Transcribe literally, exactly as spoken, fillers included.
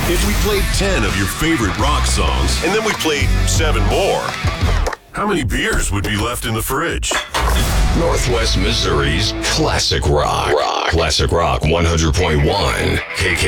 If we played ten of your favorite rock songs, and then we played seven more, how many beers would be left in the fridge? Northwest Missouri's Classic Rock. Rock. Classic Rock one hundred point one. K K